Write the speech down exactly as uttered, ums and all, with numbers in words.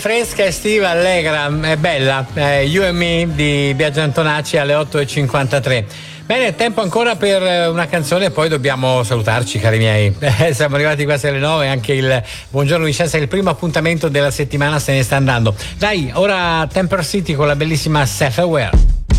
fresca, estiva, allegra, è bella. Eh, You and Me di Biagio Antonacci alle otto e cinquantatré. Bene, tempo ancora per una canzone e poi dobbiamo salutarci, cari miei. Eh, siamo arrivati quasi alle nove, anche il Buongiorno Vicenza, il primo appuntamento della settimana se ne sta andando. Dai, ora Temper City con la bellissima Self Aware.